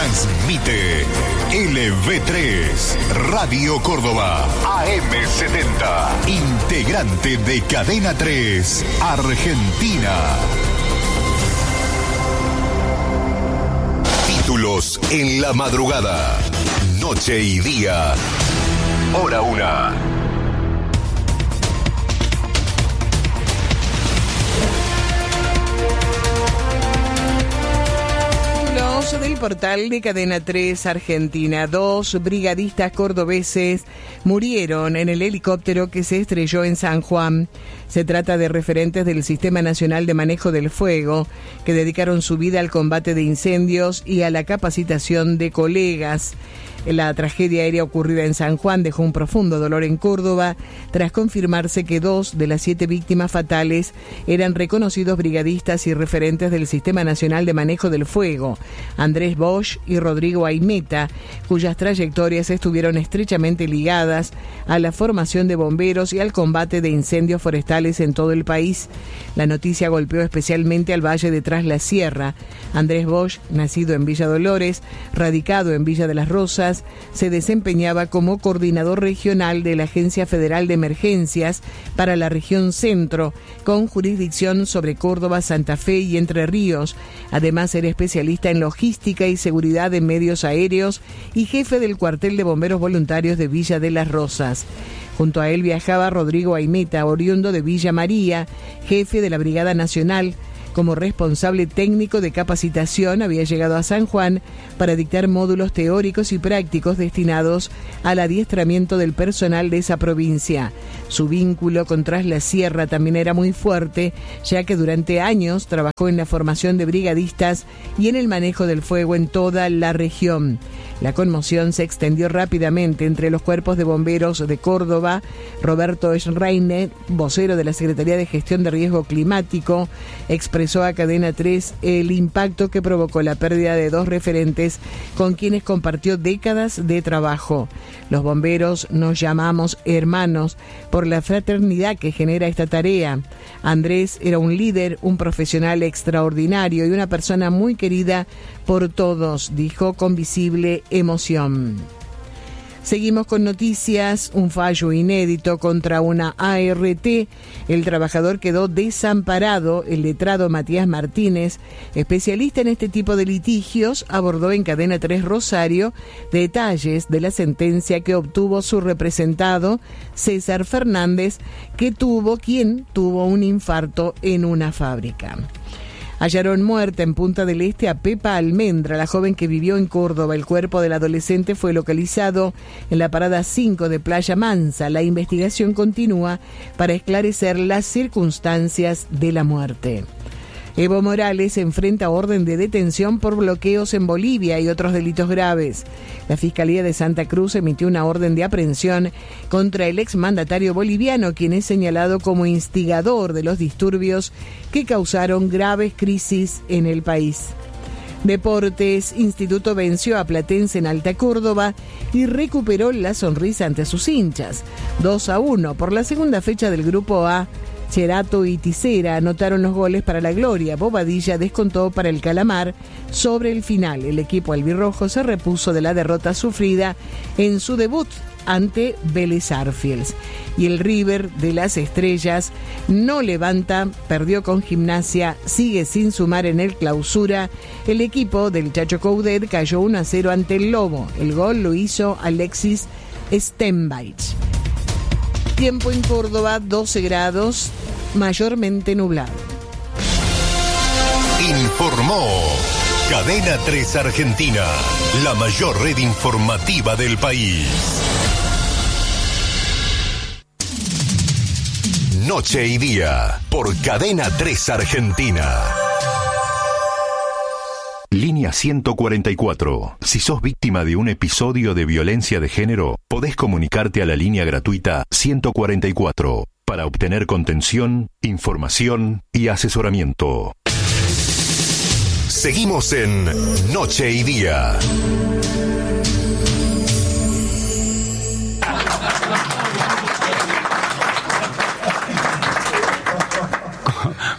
Transmite LV3, Radio Córdoba, AM70, integrante de Cadena 3, Argentina. Títulos en la madrugada, noche y día, hora 1. Del portal de Cadena 3 Argentina. 2 brigadistas cordobeses murieron en el helicóptero que se estrelló en San Juan. Se trata de referentes del Sistema Nacional de Manejo del Fuego que dedicaron su vida al combate de incendios y a la capacitación de colegas. La tragedia aérea ocurrida en San Juan dejó un profundo dolor en Córdoba tras confirmarse que 2 de las 7 víctimas fatales eran reconocidos brigadistas y referentes del Sistema Nacional de Manejo del Fuego, Andrés Bosch y Rodrigo Aimeta, cuyas trayectorias estuvieron estrechamente ligadas a la formación de bomberos y al combate de incendios forestales en todo el país. La noticia golpeó especialmente al Valle de Tras la Sierra. Andrés Bosch, nacido en Villa Dolores, radicado en Villa de las Rosas, se desempeñaba como coordinador regional de la Agencia Federal de Emergencias para la región centro, con jurisdicción sobre Córdoba, Santa Fe y Entre Ríos. Además, era especialista en logística y seguridad de medios aéreos y jefe del cuartel de bomberos voluntarios de Villa de las Rosas. Junto a él viajaba Rodrigo Aimeta, oriundo de Villa María, jefe de la Brigada Nacional. Como responsable técnico de capacitación, había llegado a San Juan para dictar módulos teóricos y prácticos destinados al adiestramiento del personal de esa provincia. Su vínculo con Tras la Sierra también era muy fuerte, ya que durante años trabajó en la formación de brigadistas y en el manejo del fuego en toda la región. La conmoción se extendió rápidamente entre los cuerpos de bomberos de Córdoba. Roberto Schreiner, vocero de la Secretaría de Gestión de Riesgo Climático, expresó a Cadena 3 el impacto que provocó la pérdida de 2 referentes con quienes compartió décadas de trabajo. Los bomberos nos llamamos hermanos por la fraternidad que genera esta tarea. Andrés era un líder, un profesional extraordinario y una persona muy querida por todos, dijo con visible emoción. Seguimos con noticias. Un fallo inédito contra una ART. El trabajador quedó desamparado. El letrado Matías Martínez, especialista en este tipo de litigios, abordó en Cadena 3 Rosario detalles de la sentencia que obtuvo su representado, César Fernández, quien tuvo un infarto en una fábrica. Hallaron muerta en Punta del Este a Pepa Almendra, la joven que vivió en Córdoba. El cuerpo del adolescente fue localizado en la parada 5 de Playa Mansa. La investigación continúa para esclarecer las circunstancias de la muerte. Evo Morales enfrenta orden de detención por bloqueos en Bolivia y otros delitos graves. La Fiscalía de Santa Cruz emitió una orden de aprehensión contra el exmandatario boliviano, quien es señalado como instigador de los disturbios que causaron graves crisis en el país. Deportes. Instituto venció a Platense en Alta Córdoba y recuperó la sonrisa ante sus hinchas. 2-1 por la segunda fecha del Grupo A. Cherato y Tisera anotaron los goles para la gloria. Bobadilla descontó para el Calamar sobre el final. El equipo albirrojo se repuso de la derrota sufrida en su debut ante Vélez Arfiels. Y el River de las Estrellas no levanta, perdió con Gimnasia, sigue sin sumar en el Clausura. El equipo del Chacho Coudet cayó 1-0 ante el Lobo. El gol lo hizo Alexis Stenbach. Tiempo en Córdoba, 12 grados, mayormente nublado. Informó Cadena 3 Argentina, la mayor red informativa del país. Noche y día, por Cadena 3 Argentina. Línea 144. Si sos víctima de un episodio de violencia de género, podés comunicarte a la línea gratuita 144 para obtener contención, información y asesoramiento. Seguimos en Noche y Día.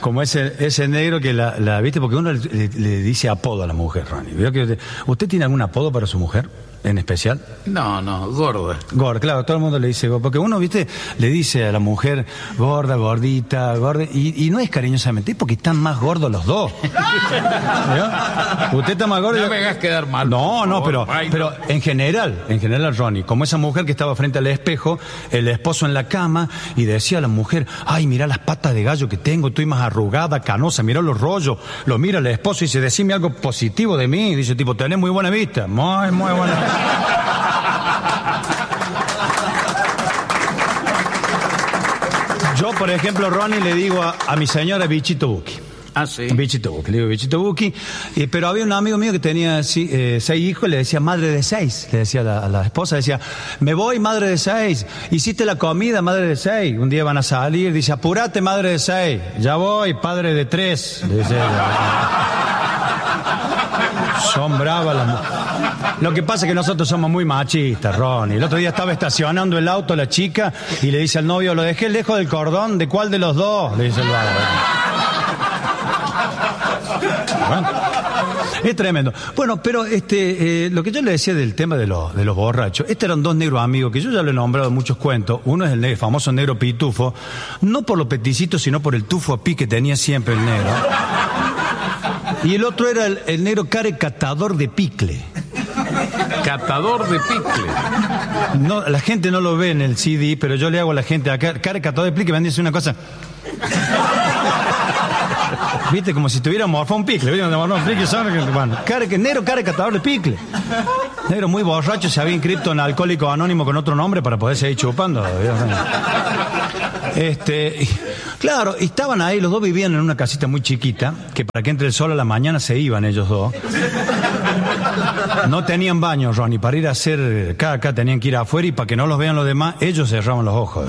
como ese negro que ¿viste? Porque uno le dice apodo a la mujer, Ronnie. ¿Vio que usted tiene algún apodo para su mujer en especial? No, gorda. Gorda, claro, todo el mundo le dice gorda. Porque uno, ¿viste? Le dice a la mujer gorda, gordita, gorda. Y no es cariñosamente, es porque están más gordos los dos. ¿Vio? Usted está más gordo. No me hagas quedar mal. No, pero en general, Ronnie, como esa mujer que estaba frente al espejo, el esposo en la cama, y decía a la mujer, ay, mira las patas de gallo que tengo, estoy más arrugada, canosa, mira los rollos. Lo mira el esposo y dice, decime algo positivo de mí. Y dice, tipo, tenés muy buena vista. Muy buena. Yo, por ejemplo, Ronnie, le digo a mi señora Bichito Buki. Ah, sí. Bichito Buki, le digo Bichito Buki. Pero había un amigo mío que tenía 6 hijos, le decía madre de 6. Le decía a la esposa, decía, me voy, madre de 6. Hiciste la comida, madre de 6. Un día van a salir, dice, apurate, madre de 6. Ya voy, padre de 3. Le dice, son bravas las mujeres. Lo que pasa es que nosotros somos muy machistas, Ronnie. El otro día estaba estacionando el auto la chica y le dice al novio, lo dejé lejos del cordón, ¿de cuál de los dos? Le dice el bárbaro. Bueno, es tremendo. Bueno, pero lo que yo le decía del tema de los borrachos, eran 2 negros amigos que yo ya lo he nombrado en muchos cuentos. Uno es el famoso negro pitufo, no por los peticitos, sino por el tufo a pi que tenía siempre el negro. Y el otro era el negro care catador de picle. Catador de picle. No, la gente no lo ve en el CD, pero yo le hago a la gente acá, care catador de picle, me dice una cosa. Viste, como si tuviera morfado un picle. Bueno, negro care catador de picle. Negro muy borracho, se había inscrito en Alcohólico Anónimo con otro nombre para poder seguir chupando. Claro, y estaban ahí, los dos vivían en una casita muy chiquita, que para que entre el sol a la mañana se iban ellos dos. No tenían baño, Ronnie, para ir a hacer caca tenían que ir afuera y para que no los vean los demás, ellos cerraban los ojos.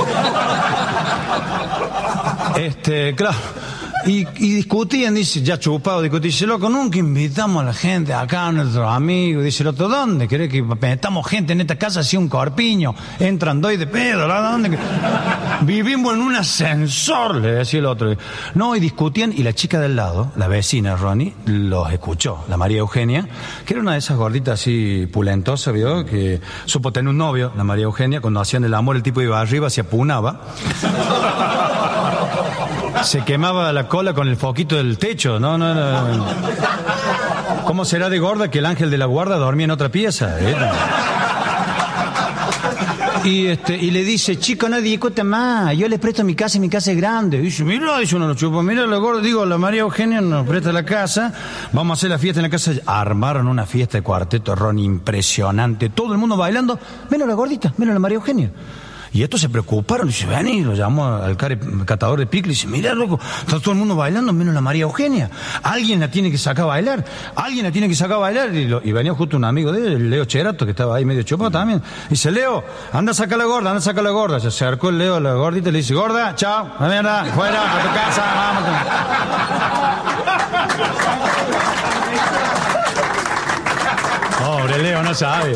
Claro. Y discutían, dice, ya chupado, dice, loco, nunca invitamos a la gente acá, a nuestros amigos. Dice el otro, ¿dónde querés que metamos gente en esta casa así un corpiño? Entran 2 de pedo, ¿dónde? Vivimos en un ascensor, le decía el otro. No, y discutían, y la chica del lado, la vecina, Ronnie, los escuchó, la María Eugenia, que era una de esas gorditas así pulentosas, ¿vio? Que supo tener un novio, la María Eugenia, cuando hacían el amor, el tipo iba arriba, se apunaba. Se quemaba la cola con el foquito del techo, no. ¿Cómo será de gorda que el ángel de la guarda dormía en otra pieza? Y le dice, chico, no discute más, yo les presto mi casa y mi casa es grande. Y dice, mira, dice uno, mira la gorda, digo, la María Eugenia nos presta la casa, vamos a hacer la fiesta en la casa. Armaron una fiesta de cuarteto, Ronnie, impresionante, todo el mundo bailando, menos la gordita, menos la María Eugenia. Y estos se preocuparon, dice, ven, y lo llamó al catador de picle y dice, mira, loco, está todo el mundo bailando menos la María Eugenia. Alguien la tiene que sacar a bailar. Y venía justo un amigo de él, Leo Cherato, que estaba ahí medio chupado también. Dice, Leo, anda a sacar la gorda. Se acercó el Leo a la gordita y le dice, gorda, chao, la mierda, fuera, a tu casa, vamos. Pobre Leo, no sabe.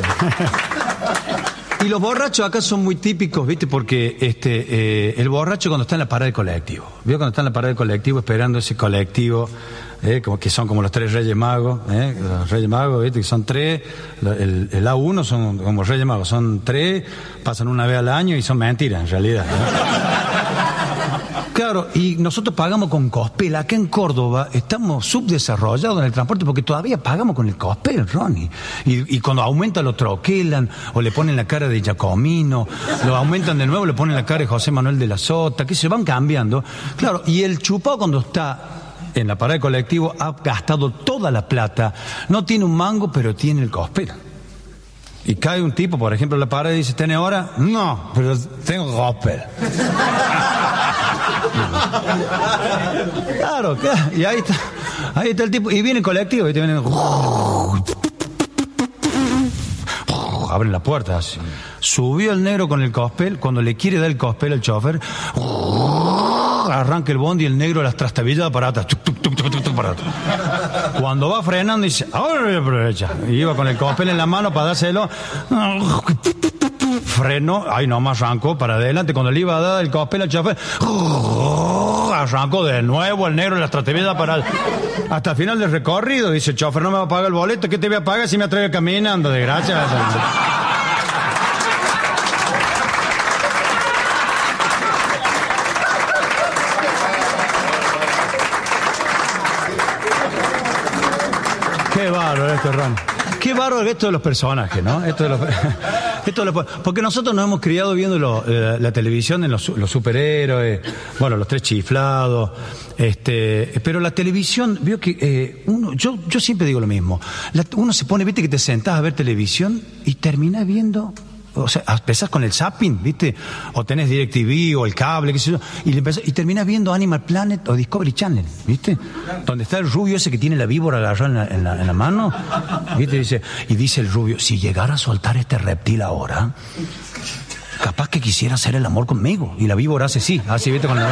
Y los borrachos acá son muy típicos, ¿viste? Porque el borracho cuando está en la parada del colectivo, ¿vio? Cuando está en la parada del colectivo esperando ese colectivo, como que son como los 3 Reyes Magos, los Reyes Magos, ¿viste? Que son 3, el A1 son como Reyes Magos, son 3, pasan una vez al año y son mentiras en realidad, ¿no? Claro, y nosotros pagamos con Cospel. Acá en Córdoba estamos subdesarrollados en el transporte porque todavía pagamos con el Cospel, Ronnie. Y cuando aumenta lo troquelan o le ponen la cara de Giacomino, lo aumentan de nuevo, le ponen la cara de José Manuel de la Sota, que se van cambiando. Claro, y el chupado cuando está en la parada de colectivo ha gastado toda la plata. No tiene un mango, pero tiene el Cospel. Y cae un tipo, por ejemplo, en la parada y dice, ¿tiene hora? No, pero tengo Cospel. Claro, y ahí está el tipo, y viene el colectivo, y te vienen, abren la puerta así. Subió el negro con el Cospel, cuando le quiere dar el Cospel al chofer, arranca el bondi y el negro las trastabillas para atrás, para atrás. Cuando va frenando dice, ahora voy a aprovechar. Y iba con el Cospel en la mano para dárselo, frenó, ahí nomás arrancó para adelante, cuando le iba a dar el Cospel al chofer, arrancó de nuevo el negro en la estrategia para hasta el final del recorrido. Dice el chofer, no me va a pagar el boleto. ¿Qué te voy a pagar si me atrevo caminando? Desgracia. Qué bárbaro esto, Ron. Qué bárbaro esto de los personajes, ¿no? Porque nosotros nos hemos criado viendo la televisión en los superhéroes, bueno, los tres chiflados, pero la televisión, veo que yo siempre digo lo mismo. Uno se pone, viste, que te sentás a ver televisión y terminás viendo. O sea, empezás con el zapping, ¿viste? O tenés DirecTV o el cable, qué sé yo, y terminás viendo Animal Planet o Discovery Channel, ¿viste? Donde está el rubio ese que tiene la víbora agarrada en la mano, ¿viste? Y dice el rubio, si llegara a soltar este reptil ahora, capaz que quisiera hacer el amor conmigo. Y la víbora hace sí, así, ¿viste? Con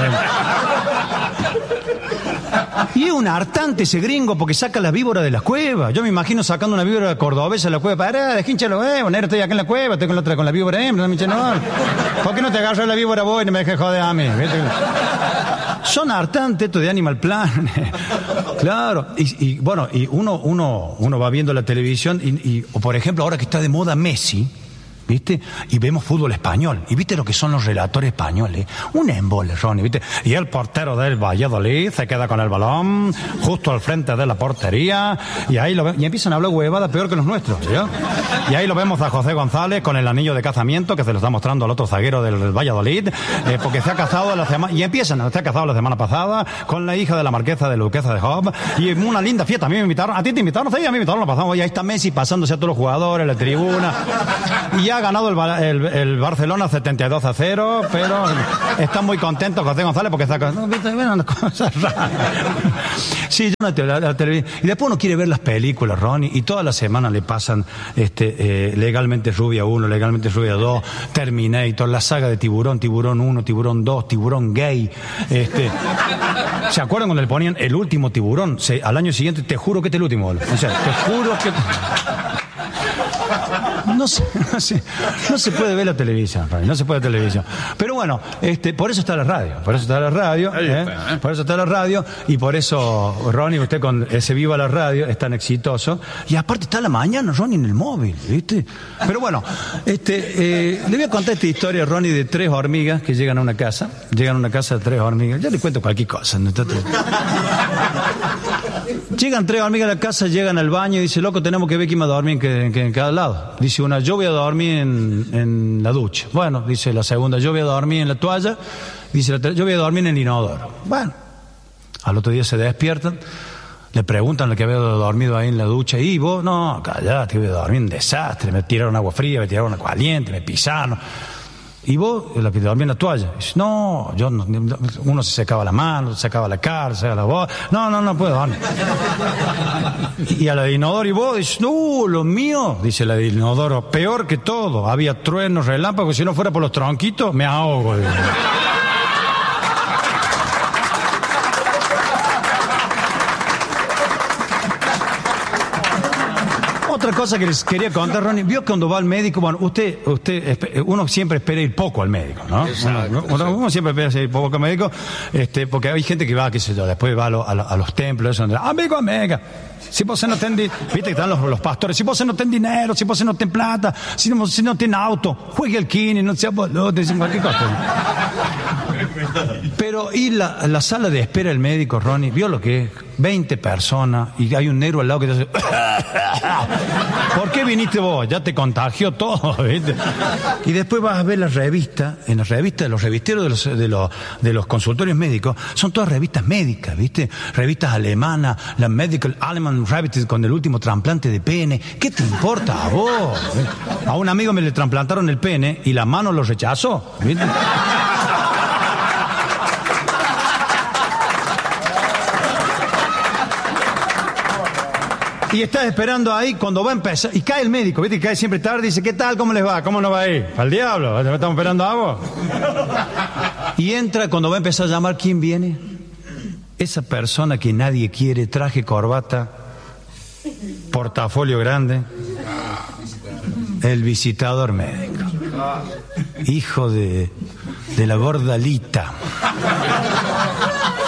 Y es un hartante ese gringo porque saca la víbora de las cuevas. Yo me imagino sacando una víbora cordobesa de la cueva. Pará, dejínchalo, negro, estoy acá en la cueva, estoy con la víbora hembra, no. ¿Por qué no te agarras la víbora vos y no me dejes joder a mí? ¿Viste? Son hartantes estos de Animal Planet. Claro. Y bueno, y uno va viendo la televisión o por ejemplo, ahora que está de moda Messi, ¿viste? Y vemos fútbol español. Y viste lo que son los relatores españoles. Un embole, Ronnie, ¿viste? Y el portero del Valladolid se queda con el balón justo al frente de la portería. Y ahí y empiezan a hablar huevada peor que los nuestros, ¿ya? Y ahí lo vemos a José González con el anillo de casamiento que se lo está mostrando al otro zaguero del Valladolid, porque se ha casado se ha casado la semana pasada con la hija de la marquesa de Luquesa de Job. Y una linda fiesta. A mí me invitaron. ¿A ti te invitaron? Sí, a mí me invitaron, la pasamos. Y ahí está Messi pasándose a todos los jugadores, la tribuna. Y ya ha ganado el Barcelona 72-0, pero está muy contento José González porque está viendo cosas raras. Sí, yo la televisión. Y después uno quiere ver las películas, Ronnie, y toda la semana le pasan Legalmente Rubia 1, Legalmente Rubia 2, Terminator, la saga de Tiburón, Tiburón 1, Tiburón 2, Tiburón Gay. ¿Se acuerdan cuando le ponían el último Tiburón? Al año siguiente, te juro que este es el último. O sea, te juro que... No se puede ver la televisión, no se puede ver la televisión. Pero bueno, por eso está la radio, por eso está la radio, y por eso, Ronnie, usted con ese Viva la Radio es tan exitoso. Y aparte está la mañana, Ronnie, en el móvil, ¿viste? Pero bueno, le voy a contar esta historia, Ronnie, de 3 hormigas que llegan a una casa de 3 hormigas. Ya le cuento cualquier cosa, ¿no? Llegan 3 hormigas a la casa, llegan al baño y dice, loco, tenemos que ver quién va a dormir en cada lado. Dice una, yo voy a dormir en la ducha. Bueno, dice la segunda, yo voy a dormir en la toalla. Dice la tercera, yo voy a dormir en el inodoro. Bueno, al otro día se despiertan, le preguntan al que había dormido ahí en la ducha, y vos, no, callate, voy a dormir en desastre, me tiraron agua fría, me tiraron agua caliente, me pisaron. Y vos, la que dormía en la toalla, dice, no, uno se secaba la mano, se secaba la cara, se secaba la voz, no puedo dormir. Y a la de inodoro, y vos, dice, no, lo mío, dice la de inodoro, peor que todo, había truenos, relámpagos, si no fuera por los tronquitos, me ahogo. Otra cosa que les quería contar, Ronnie, vio cuando va al médico, bueno, uno siempre espera ir poco al médico, ¿no? Uno siempre espera ir poco al médico, porque hay gente que va, qué sé yo, después va a los templos, eso, amiga, si vos no tenés, viste que están los pastores, si vos no tenés dinero, si vos no tenés plata, si no tenés auto, juegue al kine, no seas boludo, te dicen cualquier cosa. Pero ir la sala de espera del médico, Ronnie, vio lo que es, 20 personas, y hay un negro al lado que te hace... ¿Por qué viniste vos? Ya te contagió todo, ¿viste? Y después vas a ver las revistas, en las revistas, los revisteros de los consultorios médicos, son todas revistas médicas, ¿viste? Revistas alemanas, la Medical Alemán Revista con el último trasplante de pene. ¿Qué te importa a vos? A un amigo me le trasplantaron el pene y la mano lo rechazó, ¿viste? Y estás esperando ahí cuando va a empezar. Y cae el médico, ¿viste? Y cae siempre tarde y dice, ¿qué tal? ¿Cómo les va? ¿Cómo no va a ir? ¿Al diablo? ¿Estamos esperando a vos? Y entra cuando va a empezar a llamar, ¿quién viene? Esa persona que nadie quiere, traje, corbata, portafolio grande. El visitador médico. Hijo de la gordalita.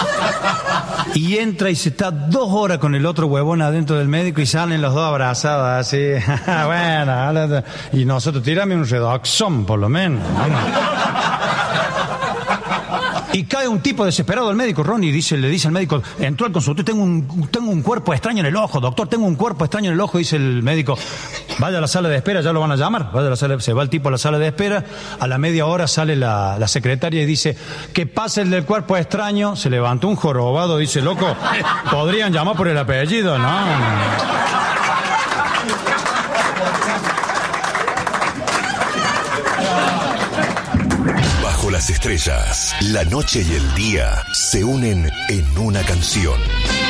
Y entra y se está 2 horas con el otro huevón adentro del médico y salen los dos abrazados así. Bueno, y nosotros, tírame un redoxón por lo menos. Vamos. Y cae un tipo desesperado al médico, Ronnie, le dice al médico, entró al consultorio, tengo un cuerpo extraño en el ojo, doctor, tengo un cuerpo extraño en el ojo, dice el médico, vaya a la sala de espera, ya lo van a llamar, se va el tipo a la sala de espera, a la media hora sale la secretaria y dice, que pase el del cuerpo extraño, se levantó un jorobado, dice, loco, ¿podrían llamar por el apellido? No. Bajo las estrellas, la noche y el día se unen en una canción.